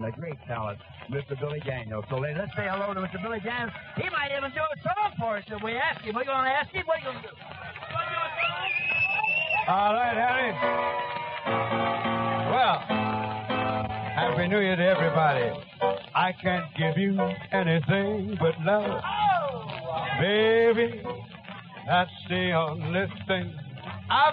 the great talent, Mr. Billy Daniels. So let's say hello to Mr. Billy Daniels. He might even do a song for us if we ask him. We're going to ask him. What are you going to do? All right, Harry. Well, Happy New Year to everybody. I can't give you anything but love. Baby, that's the only thing